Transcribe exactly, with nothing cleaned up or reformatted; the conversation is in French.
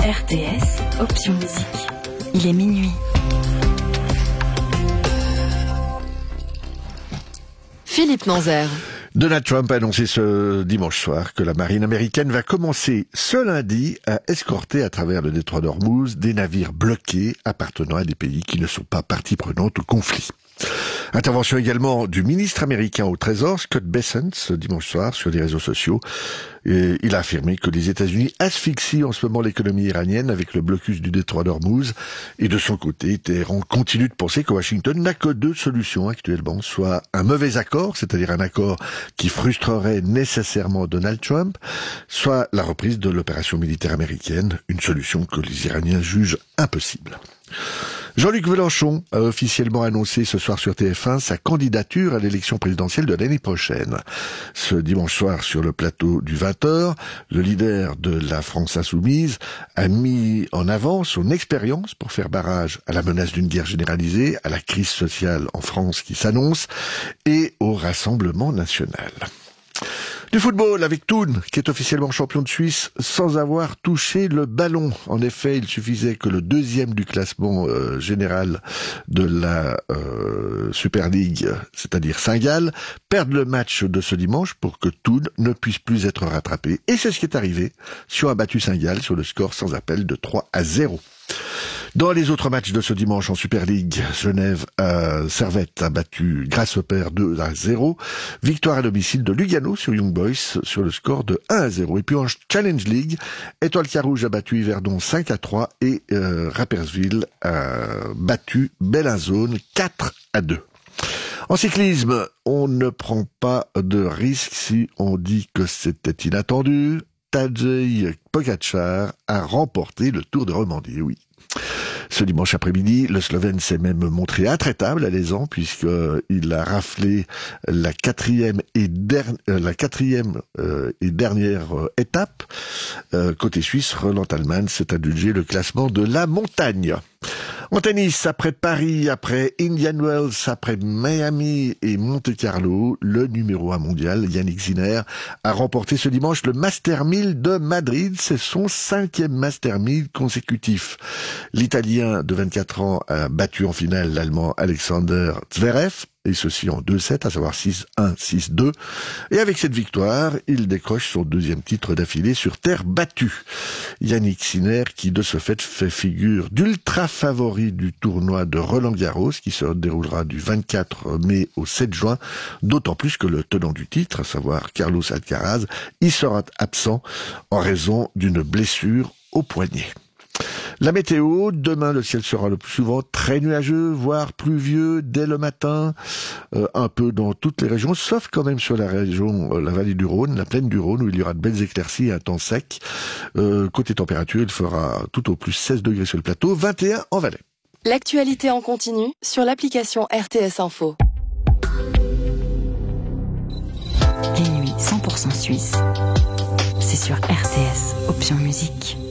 R T S, option musique. Il est minuit. Philippe Nanzer. Donald Trump a annoncé ce dimanche soir que la marine américaine va commencer ce lundi à escorter à travers le détroit d'Ormuz des navires bloqués appartenant à des pays qui ne sont pas partie prenante au conflit. Intervention également du ministre américain au Trésor, Scott Bessent, ce dimanche soir sur les réseaux sociaux. Et il a affirmé que les États-Unis asphyxient en ce moment l'économie iranienne avec le blocus du détroit d'Ormuz. Et de son côté, Téhéran continue de penser que Washington n'a que deux solutions actuellement, soit un mauvais accord, c'est-à-dire un accord qui frustrerait nécessairement Donald Trump, soit la reprise de l'opération militaire américaine, une solution que les Iraniens jugent impossible. Jean-Luc Mélenchon a officiellement annoncé ce soir sur T F un sa candidature à l'élection présidentielle de l'année prochaine. Ce dimanche soir, sur le plateau du vingt heures, le leader de la France Insoumise a mis en avant son expérience pour faire barrage à la menace d'une guerre généralisée, à la crise sociale en France qui s'annonce et au Rassemblement national. Du football avec Thun, qui est officiellement champion de Suisse sans avoir touché le ballon. En effet, il suffisait que le deuxième du classement euh, général de la euh, Super League, c'est-à-dire Saint-Gall, perde le match de ce dimanche pour que Thun ne puisse plus être rattrapé. Et c'est ce qui est arrivé. Sion a battu Saint-Gall sur le score sans appel de trois à zéro. Dans les autres matchs de ce dimanche en Super League, Genève euh, Servette a battu Grasshopper deux à zéro. Victoire à domicile de Lugano sur Young Boys sur le score de un à zéro. Et puis en Challenge League, Étoile Carouge a battu Yverdon cinq à trois et euh, Rapperswil a battu Bellinzone quatre à deux. En cyclisme, on ne prend pas de risque si on dit que c'était inattendu. Tadej Pogačar a remporté le Tour de Romandie, oui. Ce dimanche après-midi, le Slovène s'est même montré intraitable à l'Aisant puisqu'il a raflé la quatrième et, der- la quatrième, euh, et dernière euh, étape. Euh, côté suisse, Roland Allman s'est indulgé le classement de la montagne. En tennis, après Paris, après Indian Wells, après Miami et Monte-Carlo, le numéro un mondial, Yannick Sinner, a remporté ce dimanche le Master mille de Madrid. C'est son cinquième Master mille consécutif. L'Italien de vingt-quatre ans a battu en finale l'Allemand Alexander Zverev, et ceci en deux sept, à savoir six un, six deux. Et avec cette victoire, il décroche son deuxième titre d'affilée sur terre battue. Yannick Sinner, qui de ce fait fait figure d'ultra favori du tournoi de Roland-Garros, qui se déroulera du vingt-quatre mai au sept juin, d'autant plus que le tenant du titre, à savoir Carlos Alcaraz, y sera absent en raison d'une blessure au poignet. La météo, demain le ciel sera le plus souvent très nuageux, voire pluvieux dès le matin, euh, un peu dans toutes les régions, sauf quand même sur la région, euh, la vallée du Rhône, la plaine du Rhône, où il y aura de belles éclaircies et un temps sec. Euh, côté température, il fera tout au plus seize degrés sur le plateau, vingt et un en Valais. L'actualité en continu sur l'application R T S Info. Les nuits cent pour cent suisse, c'est sur R T S, option musique.